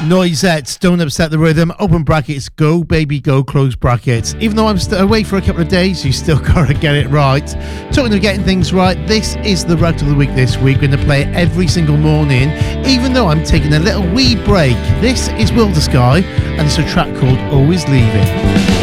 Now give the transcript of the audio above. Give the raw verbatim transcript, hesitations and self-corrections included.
Noisettes, Don't Upset the Rhythm, open brackets, go baby go, close brackets. Even though I'm st- away for a couple of days, you still gotta get it right. Talking of getting things right, this is the Rugby of the Week this week. We're going to play it every single morning, even though I'm taking a little wee break. This is Wilder Sky, and it's a track called Always Leaving.